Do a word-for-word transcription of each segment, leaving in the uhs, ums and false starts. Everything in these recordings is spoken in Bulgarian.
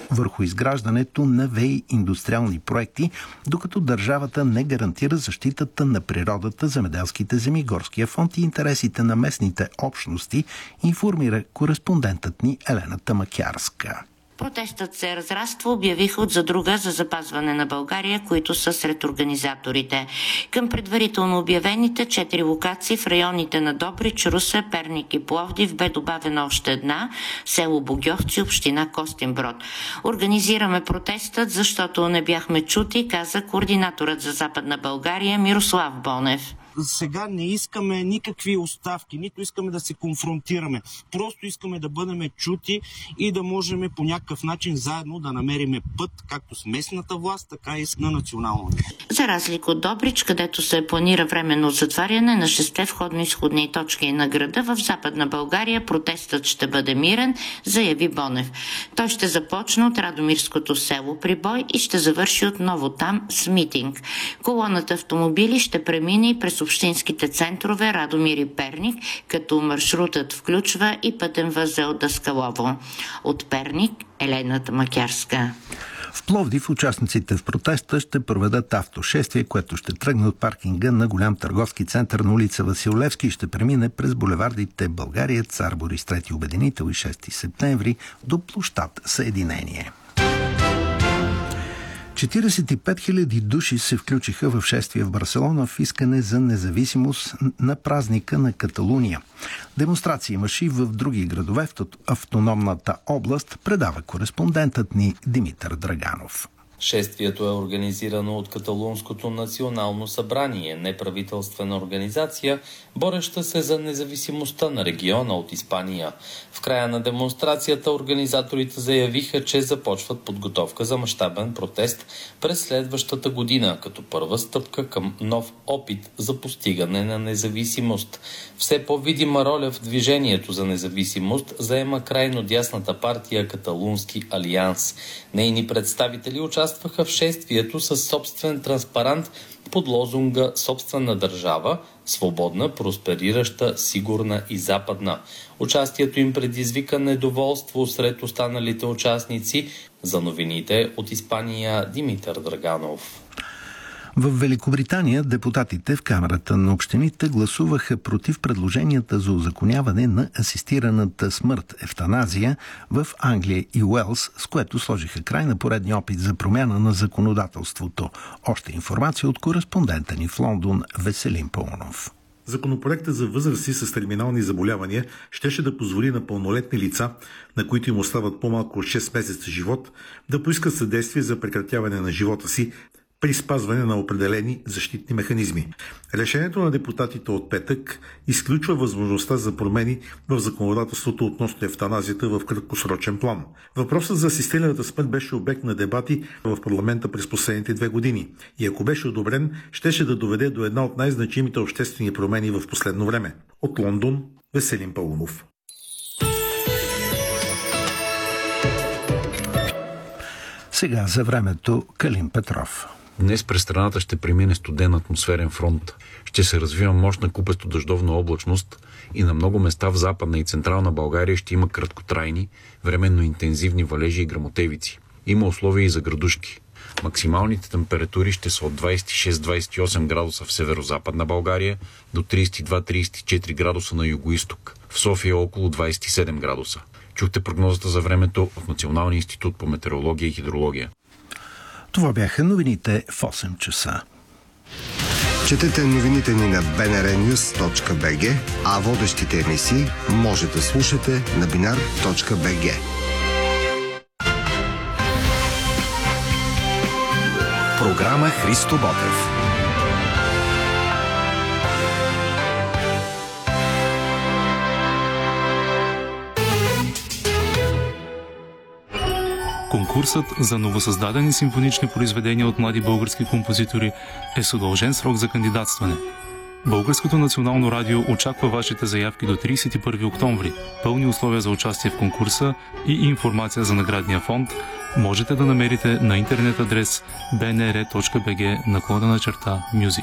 върху изграждането на ВЕИ индустриални проекти, докато държавата не гарантира защитата на природата, земеделските земи, горския фонд и интересите на местните общности, информира кореспондентът ни Елена Тамакярска. Протестът се разраства, обявиха от задруга за запазване на България, които са сред организаторите. Към предварително обявените четири локации в районите на Добрич, Русе, Перник и Пловдив бе добавена още една – село Богьовци, община Костинброд. Организираме протестът, защото не бяхме чути, каза координаторът за Западна България Мирослав Бонев. Сега не искаме никакви оставки, нито искаме да се конфронтираме. Просто искаме да бъдем чути и да можем по някакъв начин заедно да намерим път, както с местната власт, така и на национално ниво. За разлика от Добрич, където се планира временно затваряне на шесте входно-изходни точки на града, в Западна България протестът ще бъде мирен, заяви Бонев. Той ще започне от Радомирското село Прибой и ще завърши отново там с митинг. Колоната автомобили ще премине и през общинските центрове Радомир и Перник, като маршрутът включва и пътен възел Даскалово. От Перник Елена Тамакярска. В Пловдив участниците в протеста ще проведат автошествие, което ще тръгне от паркинга на голям търговски център на улица Васил Левски и ще премине през булевардите България, Цар Борис трети Обединител и шести септември до площад Съединение. четиридесет и пет хиляди души се включиха в шествие в Барселона в искане за независимост на празника на Каталуния. Демонстрации имаше и в други градове в автономната област, предава кореспондентът ни Димитър Драганов. Шествието е организирано от Каталунското национално събрание, неправителствена организация, бореща се за независимостта на региона от Испания. В края на демонстрацията организаторите заявиха, че започват подготовка за мащабен протест през следващата година, като първа стъпка към нов опит за постигане на независимост. Все по-видима роля в движението за независимост заема крайно дясната партия Каталунски алианс. Нейни представители участваха в шествието със собствен транспарант под лозунга «Собствена държава, свободна, просперираща, сигурна и западна». Участието им предизвика недоволство сред останалите участници. За новините от Испания Димитър Драганов. В Великобритания депутатите в Камарата на общините гласуваха против предложенията за узаконяване на асистираната смърт, евтаназия, в Англия и Уелс, с което сложиха край на поредния опит за промяна на законодателството. Още информация от кореспондента ни в Лондон Веселин Паунов. Законопроектът за възрасти с терминални заболявания щеше да позволи на пълнолетни лица, на които им остават по-малко от шест месеца живот, да поискат съдействие за прекратяване на живота си при спазване на определени защитни механизми. Решението на депутатите от петък изключва възможността за промени в законодателството относно евтаназията в краткосрочен план. Въпросът за асистираната смърт беше обект на дебати в парламента през последните две години и ако беше одобрен, щеше да доведе до една от най-значимите обществени промени в последно време. От Лондон Веселин Паунов. Сега за времето Калин Петров. Днес през страната ще премине студен атмосферен фронт. Ще се развива мощна купесто-дъждовна облачност и на много места в Западна и Централна България ще има краткотрайни, временно интензивни валежи и гръмотевици. Има условия и за градушки. Максималните температури ще са от двадесет и шест до двадесет и осем градуса в северо-западна България до тридесет и два до тридесет и четири градуса на югоизток. В София около двадесет и седем градуса. Чухте прогнозата за времето от Националния институт по метеорология и хидрология. Това бяха новините в осем часа. Четете новините ни на би ен ар нюз точка би джи, а водещите емисии може да слушате на бинар точка би джи. Програма Христо Ботев. Конкурсът за новосъздадени симфонични произведения от млади български композитори е с удължен срок за кандидатстване. Българското национално радио очаква вашите заявки до тридесет и първи октомври. Пълни условия за участие в конкурса и информация за наградния фонд можете да намерите на интернет адрес би ен ар точка би джи наклонена черта Music.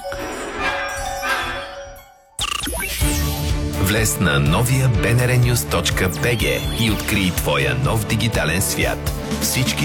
Влез на новия би ен ар нюз точка би джи и открий твоя нов дигитален свят. Всички